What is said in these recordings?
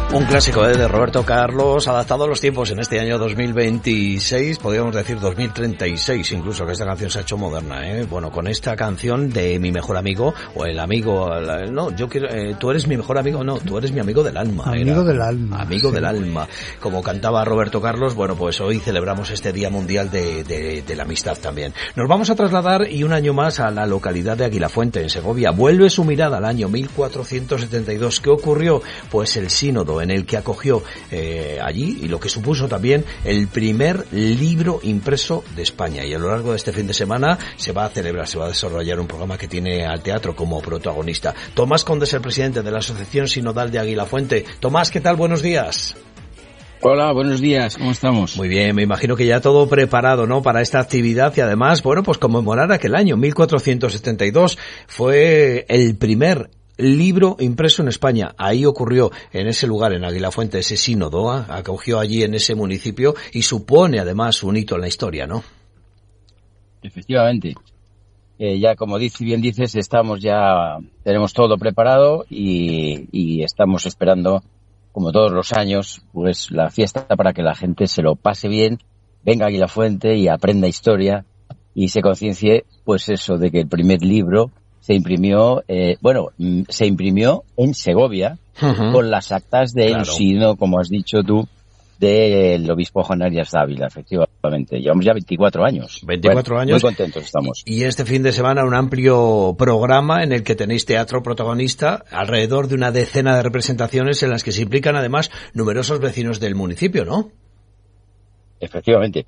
Un clásico de Roberto Carlos, adaptado a los tiempos en este año 2026, podríamos decir 2036 incluso, que esta canción se ha hecho moderna, ¿eh? Bueno, con esta canción de Mi Mejor Amigo, o el amigo, no, yo quiero, tú eres mi mejor amigo, no, tú eres mi amigo del alma. Amigo del alma. Amigo del alma. Como cantaba Roberto Carlos, bueno, pues hoy celebramos este Día Mundial de la Amistad también. Nos vamos a trasladar y un año más a la localidad de Aguilafuente, en Segovia. Vuelve su mirada al año 1472. ¿Qué ocurrió? Pues el sínodo en el que acogió allí, y lo que supuso también el primer libro impreso de España. Y a lo largo de este fin de semana se va a desarrollar un programa que tiene al teatro como protagonista. Tomás Conde es el presidente de la Asociación Sinodal de Aguilafuente. Tomás, ¿qué tal? Buenos días. Hola, buenos días, ¿cómo estamos? Muy bien, me imagino que ya todo preparado, ¿no?, para esta actividad y además, bueno, pues conmemorar aquel año, 1472, fue el primer libro impreso en España. Ahí ocurrió, en ese lugar, en Aguilafuente, ese sínodo, acogió allí en ese municipio y supone además un hito en la historia, ¿no? Efectivamente. Ya como bien dices, tenemos todo preparado y estamos esperando, como todos los años, pues la fiesta para que la gente se lo pase bien, venga a Aguilafuente y aprenda historia y se conciencie, pues eso, de que el primer libro se imprimió en Segovia, uh-huh, con las actas del sínodo, como has dicho tú, del obispo Juan Arias Dávila, efectivamente. Llevamos ya 24 años. 24 años. Muy contentos estamos. Y este fin de semana un amplio programa en el que tenéis teatro protagonista, alrededor de una decena de representaciones en las que se implican además numerosos vecinos del municipio, ¿no? Efectivamente.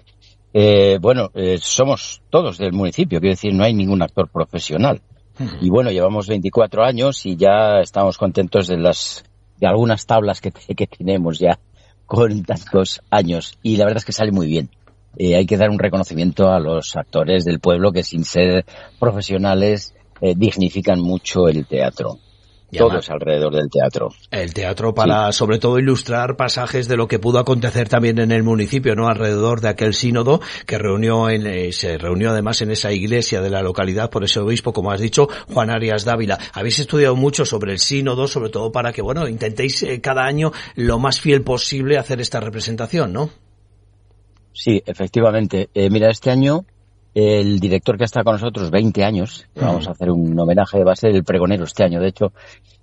Somos todos del municipio, quiero decir, no hay ningún actor profesional. Y bueno, llevamos 24 años y ya estamos contentos de algunas tablas que tenemos ya con tantos años. Y la verdad es que sale muy bien. Hay que dar un reconocimiento a los actores del pueblo que, sin ser profesionales, dignifican mucho el teatro. Todos alrededor del teatro. El teatro para, sobre todo, ilustrar pasajes de lo que pudo acontecer también en el municipio, ¿no? Alrededor de aquel sínodo que se reunió además en esa iglesia de la localidad por ese obispo, como has dicho, Juan Arias Dávila. Habéis estudiado mucho sobre el sínodo, sobre todo para que, bueno, intentéis cada año lo más fiel posible hacer esta representación, ¿no? Sí, efectivamente. Mira, este año el director que está con nosotros, 20 años, vamos a hacer un homenaje, va a ser el pregonero este año, de hecho,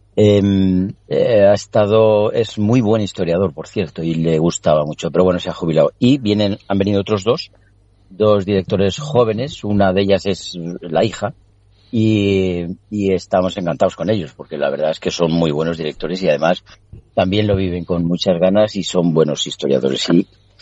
es muy buen historiador, por cierto, y le gustaba mucho, pero bueno, se ha jubilado. Y han venido otros dos directores jóvenes, una de ellas es la hija, y estamos encantados con ellos, porque la verdad es que son muy buenos directores y además también lo viven con muchas ganas y son buenos historiadores. Y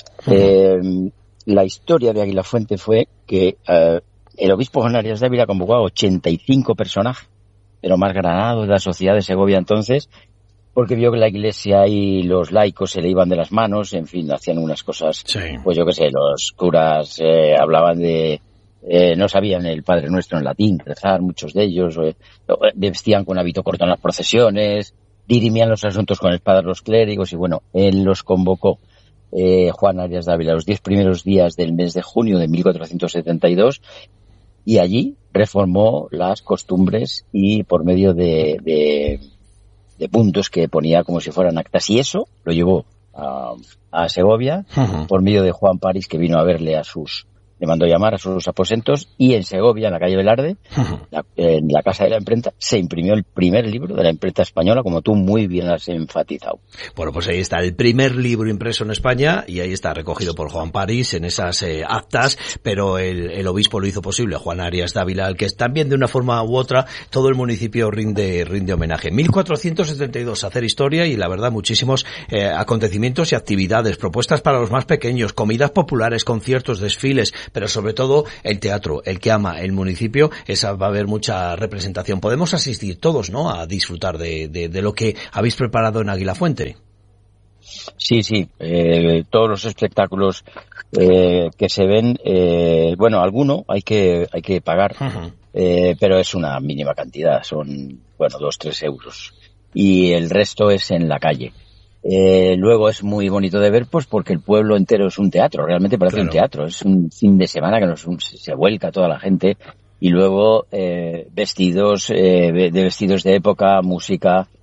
la historia de Aguilafuente fue que el obispo Juan Arias Dávila convocó a 85 personajes, de lo más granado de la sociedad de Segovia entonces, porque vio que la iglesia y los laicos se le iban de las manos, en fin, hacían unas cosas, pues yo qué sé, los curas hablaban no sabían el Padre Nuestro en latín, rezar, muchos de ellos, vestían con hábito corto en las procesiones, dirimían los asuntos con el padre de los clérigos, y bueno, él los convocó. Juan Arias Dávila, los 10 primeros días del mes de junio de 1472, y allí reformó las costumbres y por medio de puntos que ponía como si fueran actas, y eso lo llevó a Segovia, uh-huh, por medio de Juan París, que vino a verle le mandó llamar a sus aposentos, y en Segovia, en la calle Velarde, uh-huh, en la Casa de la Imprenta, se imprimió el primer libro de la imprenta española, como tú muy bien has enfatizado. Bueno, pues ahí está el primer libro impreso en España, y ahí está recogido por Juan París en esas actas, pero el obispo lo hizo posible, Juan Arias Dávila, al que también de una forma u otra todo el municipio rinde homenaje. 1472, hacer historia y la verdad muchísimos acontecimientos y actividades, propuestas para los más pequeños, comidas populares, conciertos, desfiles, pero sobre todo el teatro, el que ama el municipio, va a haber mucha representación. Podemos asistir todos, ¿no?, a disfrutar de lo que habéis preparado en Aguilafuente. Sí, todos los espectáculos que se ven, alguno hay que pagar, uh-huh, pero es una mínima cantidad, son 2-3 euros, y el resto es en la calle. Luego es muy bonito de ver, pues porque el pueblo entero es un teatro, realmente parece un teatro, es un fin de semana que se vuelca toda la gente, y luego vestidos de época, música,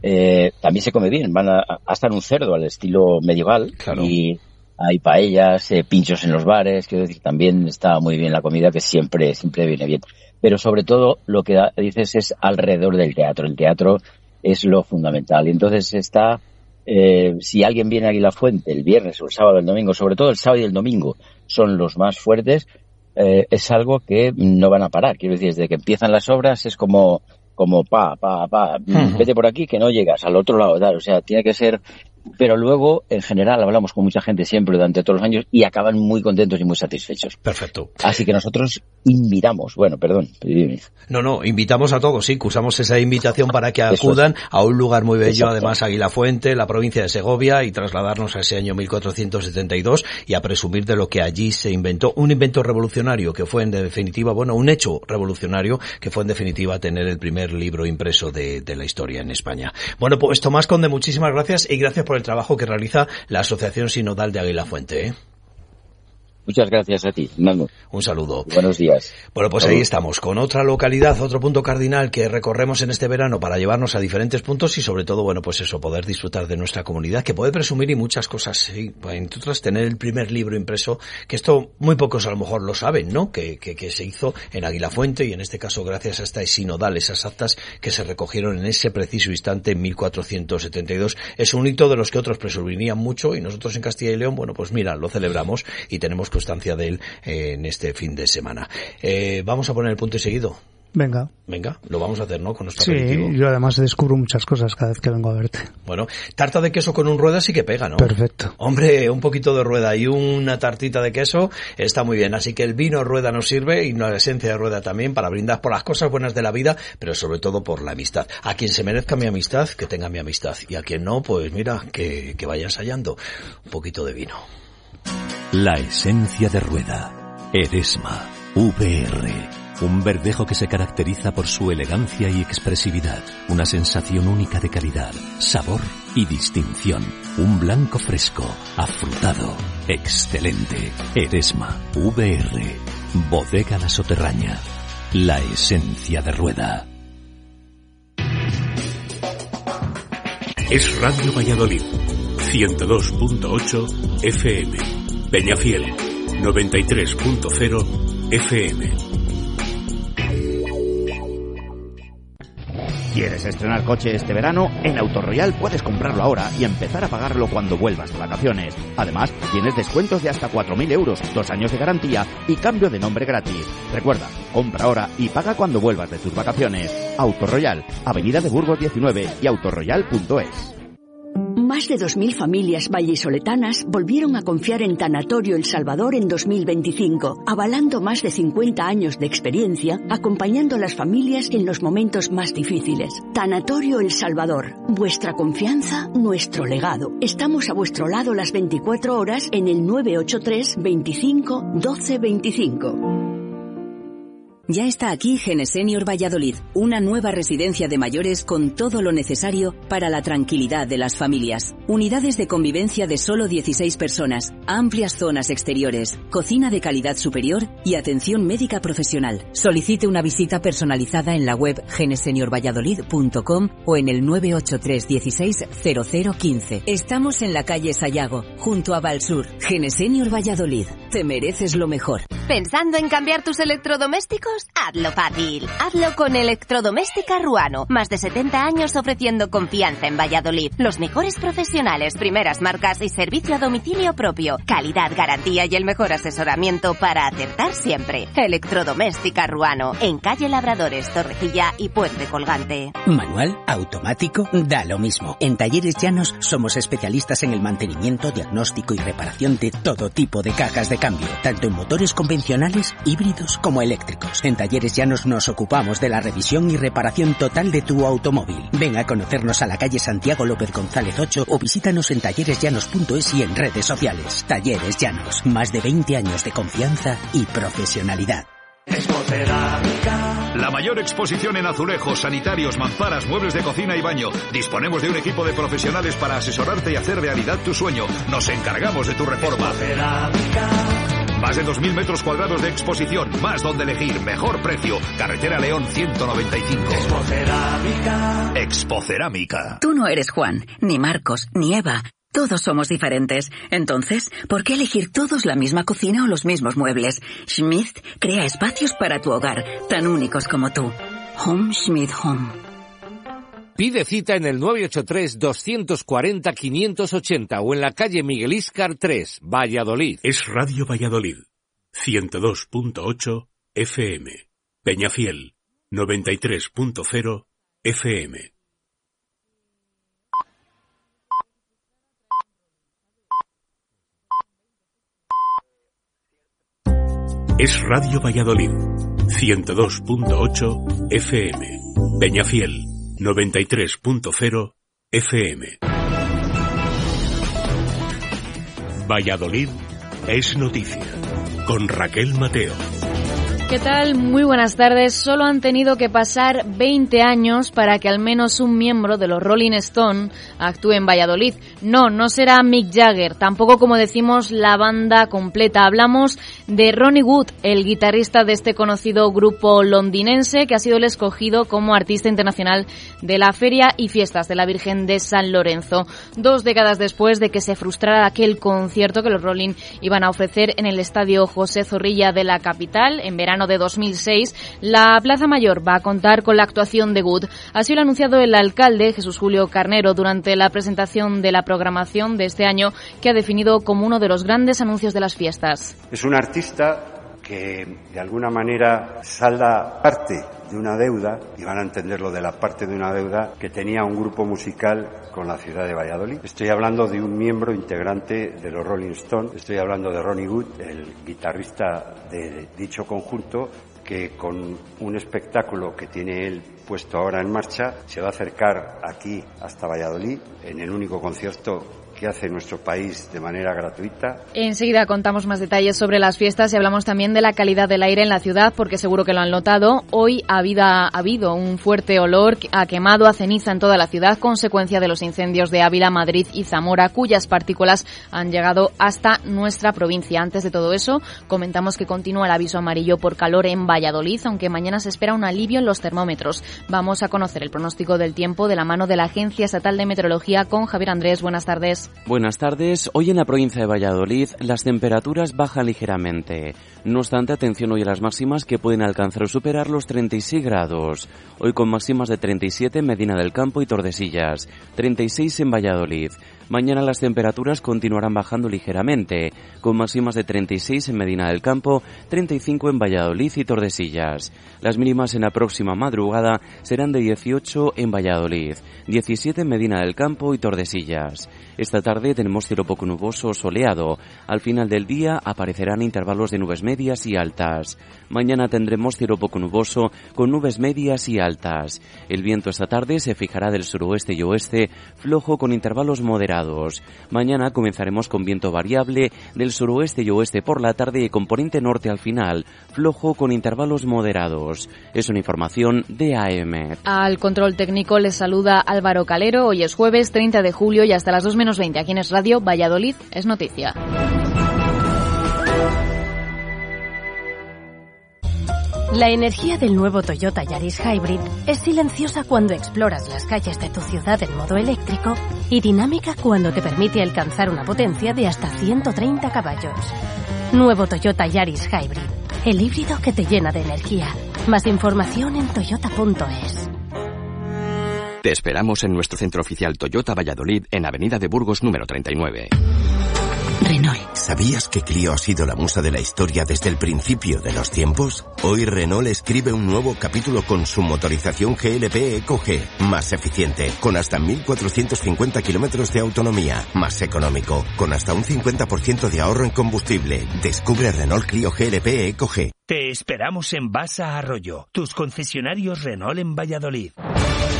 también se come bien. Van hasta en un cerdo al estilo medieval. Claro. Y hay paellas, pinchos en los bares. Quiero decir, también está muy bien la comida, que siempre viene bien. Pero sobre todo lo que dices es alrededor del teatro. El teatro es lo fundamental. Y entonces está, si alguien viene a Aguilafuente el viernes o el sábado o el domingo, sobre todo el sábado y el domingo son los más fuertes, es algo que no van a parar. Quiero decir, desde que empiezan las obras es como vete por aquí que no llegas al otro lado, o sea, tiene que ser. Pero luego, en general, hablamos con mucha gente siempre durante todos los años y acaban muy contentos y muy satisfechos. Perfecto. Así que nosotros invitamos, invitamos a todos, sí, que usamos esa invitación para que acudan a un lugar muy bello, exacto, además Aguilafuente, la provincia de Segovia, y trasladarnos a ese año 1472 y a presumir de lo que allí se inventó, un invento revolucionario que fue en definitiva, un hecho revolucionario que fue en definitiva tener el primer libro impreso de la historia en España. Bueno, pues Tomás Conde, muchísimas gracias y gracias por el trabajo que realiza la Asociación Sinodal de Aguilafuente. Muchas gracias a ti, Fernando. Un saludo. Buenos días. Bueno, pues ahí estamos, con otra localidad, otro punto cardinal que recorremos en este verano para llevarnos a diferentes puntos y sobre todo, poder disfrutar de nuestra comunidad, que puede presumir y muchas cosas, sí, entre otras tener el primer libro impreso, que esto muy pocos a lo mejor lo saben, ¿no? Que se hizo en Aguilafuente y en este caso gracias a esta sinodal, esas actas que se recogieron en ese preciso instante en 1472. Es un hito de los que otros presumirían mucho y nosotros en Castilla y León, lo celebramos y tenemos constancia de él en este fin de semana. Vamos a poner el punto y seguido. Venga, lo vamos a hacer, ¿no? Con nuestro aperitivo. Sí, yo además descubro muchas cosas cada vez que vengo a verte. Bueno, tarta de queso con un rueda sí que pega, ¿no? Perfecto. Hombre, un poquito de rueda y una tartita de queso está muy bien. Así que el vino rueda nos sirve y la esencia de rueda también para brindar por las cosas buenas de la vida, pero sobre todo por la amistad. A quien se merezca mi amistad, que tenga mi amistad. Y a quien no, pues mira, que vaya ensayando un poquito de vino. La esencia de rueda. Eresma. VR. Un verdejo que se caracteriza por su elegancia y expresividad. Una sensación única de calidad, sabor y distinción. Un blanco fresco, afrutado, excelente. Eresma. VR. Bodega La Soterraña. La esencia de rueda. Es Radio Valladolid. 102.8 FM. Peñafiel, 93.0 FM. ¿Quieres estrenar coche este verano? En Autoroyal puedes comprarlo ahora y empezar a pagarlo cuando vuelvas de vacaciones. Además, tienes descuentos de hasta 4.000 euros, 2 años de garantía y cambio de nombre gratis. Recuerda, compra ahora y paga cuando vuelvas de tus vacaciones. Autoroyal, Avenida de Burgos 19 y autoroyal.es. Más de 2.000 familias vallisoletanas volvieron a confiar en Tanatorio El Salvador en 2025, avalando más de 50 años de experiencia, acompañando a las familias en los momentos más difíciles. Tanatorio El Salvador, vuestra confianza, nuestro legado. Estamos a vuestro lado las 24 horas en el 983 25 12 25. Ya está aquí Genesenior Valladolid, una nueva residencia de mayores con todo lo necesario para la tranquilidad de las familias. Unidades de convivencia de solo 16 personas, amplias zonas exteriores, cocina de calidad superior y atención médica profesional. Solicite una visita personalizada en la web geneseniorvalladolid.com o en el 983 16 0015. Estamos en la calle Sayago, junto a Valsur. Genesenior Valladolid, te mereces lo mejor. ¿Pensando en cambiar tus electrodomésticos? Hazlo fácil. Hazlo con Electrodoméstica Ruano. Más de 70 años ofreciendo confianza en Valladolid. Los mejores profesionales, primeras marcas y servicio a domicilio propio. Calidad, garantía y el mejor asesoramiento para acertar siempre. Electrodoméstica Ruano. En calle Labradores, Torrecilla y Puente Colgante. Manual, automático, da lo mismo. En Talleres Llanos somos especialistas en el mantenimiento, diagnóstico y reparación de todo tipo de cajas de cambio. Tanto en motores convencionales, híbridos como eléctricos. En Talleres Llanos nos ocupamos de la revisión y reparación total de tu automóvil. Ven a conocernos a la calle Santiago López González 8 o visítanos en talleresllanos.es y en redes sociales. Talleres Llanos, más de 20 años de confianza y profesionalidad. La mayor exposición en azulejos, sanitarios, mamparas, muebles de cocina y baño. Disponemos de un equipo de profesionales para asesorarte y hacer realidad tu sueño. Nos encargamos de tu reforma. Más de 2.000 metros cuadrados de exposición, más donde elegir, mejor precio. Carretera León 195. Expocerámica. Tú no eres Juan, ni Marcos, ni Eva. Todos somos diferentes. Entonces, ¿por qué elegir todos la misma cocina o los mismos muebles? Schmidt crea espacios para tu hogar, tan únicos como tú. Home Schmidt Home. Pide cita en el 983-240-580 o en la calle Miguel Íscar 3, Valladolid. Es Radio Valladolid, 102.8 FM. Peñafiel, 93.0 FM. Es Radio Valladolid, 102.8 FM. Peñafiel, 93.0 FM. Valladolid es noticia. Con Raquel Mateo. ¿Qué tal? Muy buenas tardes. Solo han tenido que pasar 20 años para que al menos un miembro de los Rolling Stone actúe en Valladolid. No será Mick Jagger, tampoco, como decimos, la banda completa. Hablamos de Ronnie Wood, el guitarrista de este conocido grupo londinense que ha sido el escogido como artista internacional de la Feria y Fiestas de la Virgen de San Lorenzo. 2 décadas después de que se frustrara aquel concierto que los Rolling iban a ofrecer en el Estadio José Zorrilla de la capital en verano de 2006, la Plaza Mayor va a contar con la actuación de Wood. Así lo ha anunciado el alcalde Jesús Julio Carnero durante la presentación de la programación de este año, que ha definido como uno de los grandes anuncios de las fiestas. Es un artista que de alguna manera salda parte de una deuda, y van a entenderlo de la parte de una deuda que tenía un grupo musical con la ciudad de Valladolid. Estoy hablando de un miembro integrante de los Rolling Stones, estoy hablando de Ronnie Wood, el guitarrista de dicho conjunto, que con un espectáculo que tiene él puesto ahora en marcha se va a acercar aquí hasta Valladolid en el único concierto que hace nuestro país de manera gratuita. Enseguida contamos más detalles sobre las fiestas y hablamos también de la calidad del aire en la ciudad, porque seguro que lo han notado. Hoy ha habido un fuerte olor a quemado, a ceniza en toda la ciudad, consecuencia de los incendios de Ávila, Madrid y Zamora, cuyas partículas han llegado hasta nuestra provincia. Antes de todo eso, comentamos que continúa el aviso amarillo por calor en Valladolid, aunque mañana se espera un alivio en los termómetros. Vamos a conocer el pronóstico del tiempo de la mano de la Agencia Estatal de Meteorología con Javier Andrés. Buenas tardes. Buenas tardes. Hoy en la provincia de Valladolid las temperaturas bajan ligeramente. No obstante, atención hoy a las máximas, que pueden alcanzar o superar los 36 grados. Hoy con máximas de 37 en Medina del Campo y Tordesillas, 36 en Valladolid. Mañana las temperaturas continuarán bajando ligeramente, con máximas de 36 en Medina del Campo, 35 en Valladolid y Tordesillas. Las mínimas en la próxima madrugada serán de 18 en Valladolid, 17 en Medina del Campo y Tordesillas. Esta tarde tenemos cielo poco nuboso o soleado. Al final del día aparecerán intervalos de nubes medias y altas. Mañana tendremos cielo poco nuboso con nubes medias y altas. El viento esta tarde se fijará del suroeste y oeste, flojo con intervalos moderados. Mañana comenzaremos con viento variable del suroeste y oeste por la tarde y componente norte al final, flojo con intervalos moderados. Es una información de AEMET. Al control técnico les saluda Álvaro Calero. Hoy es jueves 30 de julio y hasta las 2:20 aquí en Es Radio, Valladolid es noticia. La energía del nuevo Toyota Yaris Hybrid es silenciosa cuando exploras las calles de tu ciudad en modo eléctrico y dinámica cuando te permite alcanzar una potencia de hasta 130 caballos. Nuevo Toyota Yaris Hybrid, el híbrido que te llena de energía. Más información en toyota.es. Te esperamos en nuestro centro oficial Toyota Valladolid en Avenida de Burgos número 39. Renault. ¿Sabías que Clio ha sido la musa de la historia desde el principio de los tiempos? Hoy Renault escribe un nuevo capítulo con su motorización GLP EcoG, más eficiente, con hasta 1.450 kilómetros de autonomía, más económico, con hasta un 50% de ahorro en combustible. Descubre Renault Clio GLP EcoG. Te esperamos en Basa Arroyo, tus concesionarios Renault en Valladolid.